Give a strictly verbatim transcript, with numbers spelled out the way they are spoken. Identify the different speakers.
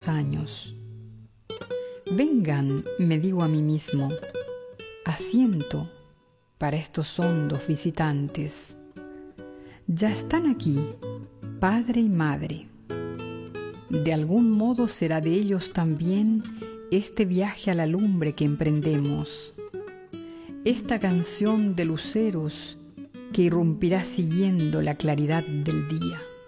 Speaker 1: años. Vengan, me digo a mí mismo, asiento para estos hondos visitantes. Ya están aquí, padre y madre. De algún modo será de ellos también este viaje a la lumbre que emprendemos, esta canción de luceros que irrumpirá siguiendo la claridad del día.